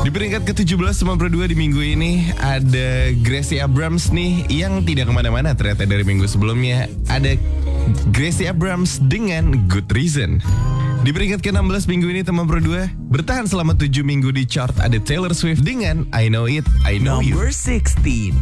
Di peringkat ke-17 Teman Pro 2 di minggu ini ada Gracie Abrams nih yang tidak kemana-mana ternyata dari minggu sebelumnya. Ada Gracie Abrams dengan Good Reason. Di peringkat ke-16 minggu ini Teman Pro 2 bertahan selama 7 minggu di chart ada Taylor Swift dengan I Know It, I Know You. Number 16.